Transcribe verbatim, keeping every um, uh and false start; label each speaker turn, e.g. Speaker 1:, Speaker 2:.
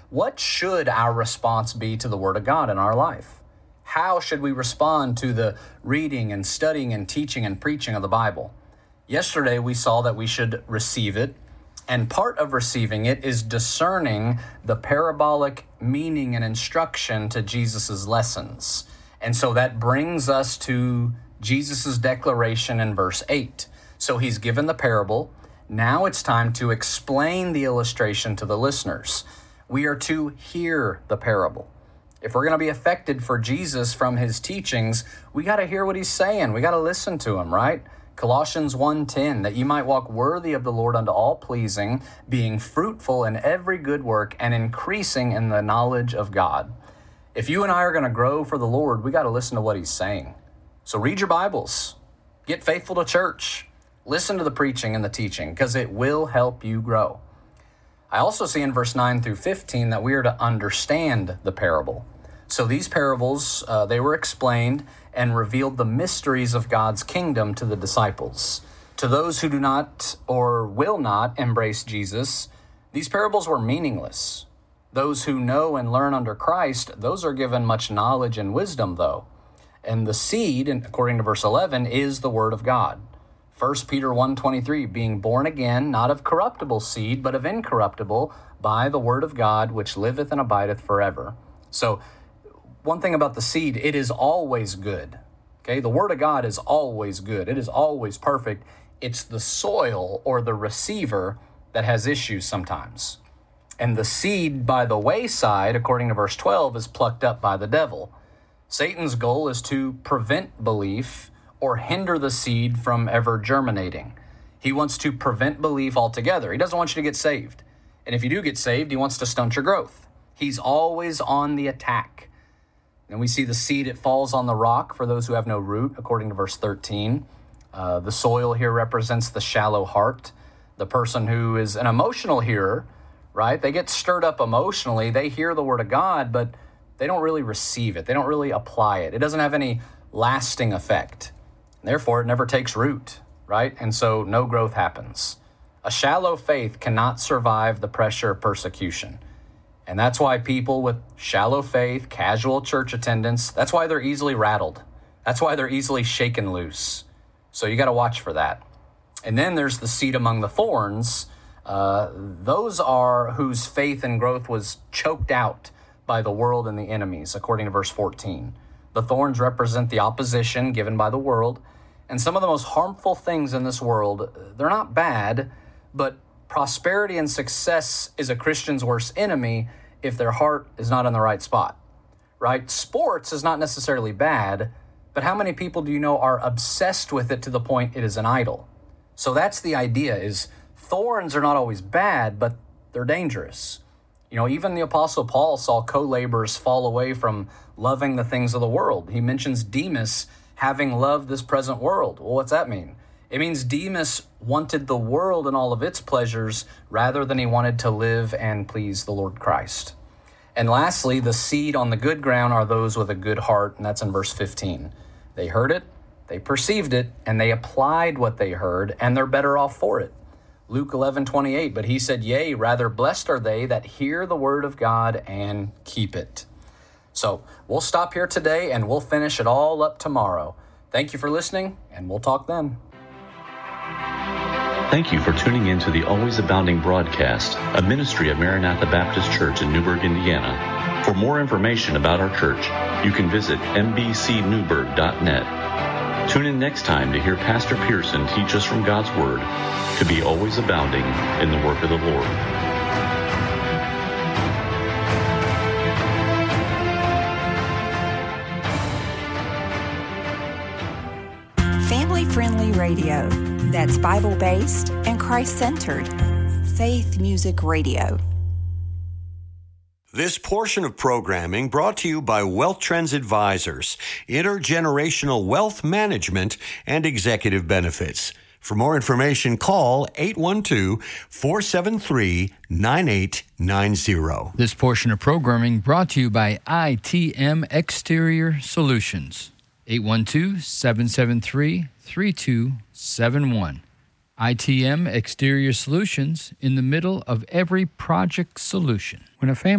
Speaker 1: what should our response be to the Word of God in our life? How should we respond to the reading and studying and teaching and preaching of the Bible? Yesterday, we saw that we should receive it, and part of receiving it is discerning the parabolic meaning and instruction to Jesus' lessons. And so that brings us to Jesus' declaration in verse eight. So he's given the parable. Now it's time to explain the illustration to the listeners. We are to hear the parable. If we're going to be affected for Jesus from his teachings, we got to hear what he's saying. We got to listen to him, right? Colossians one ten, that you might walk worthy of the Lord unto all pleasing, being fruitful in every good work and increasing in the knowledge of God. If you and I are going to grow for the Lord, we got to listen to what he's saying. So read your Bibles, get faithful to church, listen to the preaching and the teaching, because it will help you grow. I also see in verse nine through fifteen that we are to understand the parable. So these parables, uh, they were explained and revealed the mysteries of God's kingdom to the disciples. To those who do not or will not embrace Jesus, these parables were meaningless. Those who know and learn under Christ, those are given much knowledge and wisdom, though. And the seed, according to verse eleven, is the word of God. First Peter one twenty-three, being born again, not of corruptible seed, but of incorruptible, by the word of God, which liveth and abideth forever. So, one thing about the seed, it is always good. Okay, the word of God is always good. It is always perfect. It's the soil or the receiver that has issues sometimes. And the seed by the wayside, according to verse twelve, is plucked up by the devil. Satan's goal is to prevent belief or hinder the seed from ever germinating. He wants to prevent belief altogether. He doesn't want you to get saved. And if you do get saved, he wants to stunt your growth. He's always on the attack. And we see the seed, it falls on the rock for those who have no root, according to verse thirteen. Uh, the soil here represents the shallow heart, the person who is an emotional hearer, right? They get stirred up emotionally. They hear the word of God, but they don't really receive it. They don't really apply it. It doesn't have any lasting effect. Therefore, it never takes root, right? And so no growth happens. A shallow faith cannot survive the pressure of persecution. And that's why people with shallow faith, casual church attendance, that's why they're easily rattled. That's why they're easily shaken loose. So you got to watch for that. And then there's the seed among the thorns. Uh, those are whose faith and growth was choked out by the world and the enemies, according to verse fourteen. The thorns represent the opposition given by the world. And some of the most harmful things in this world, they're not bad, but prosperity and success is a Christian's worst enemy if their heart is not in the right spot, right? Sports is not necessarily bad, but how many people do you know are obsessed with it to the point it is an idol? So that's the idea, is thorns are not always bad, but they're dangerous. You know, even the Apostle Paul saw co-laborers fall away from loving the things of the world. He mentions Demas having loved this present world. Well, what's that mean? It means Demas wanted the world and all of its pleasures rather than he wanted to live and please the Lord Christ. And lastly, the seed on the good ground are those with a good heart, and that's in verse fifteen. They heard it, they perceived it, and they applied what they heard, and they're better off for it. Luke eleven twenty-eight, but he said, yea, rather blessed are they that hear the word of God and keep it. So we'll stop here today, and we'll finish it all up tomorrow. Thank you for listening, and we'll talk then.
Speaker 2: Thank you for tuning in to the Always Abounding broadcast, a ministry of Maranatha Baptist Church in Newburgh, Indiana. For more information about our church, you can visit m b c newburgh dot net. Tune in next time to hear Pastor Pearson teach us from God's Word to be always abounding in the work of the Lord.
Speaker 3: Family-friendly radio that's Bible-based and Christ-centered. Faith Music Radio.
Speaker 4: This portion of programming brought to you by Wealth Trends Advisors, intergenerational wealth management and executive benefits. For more information, call eight one two, four seven three, nine eight nine zero.
Speaker 5: This portion of programming brought to you by I T M Exterior Solutions, eight one two, seven seven three, three two seven one. I T M Exterior Solutions, in the middle of every project solution. When a family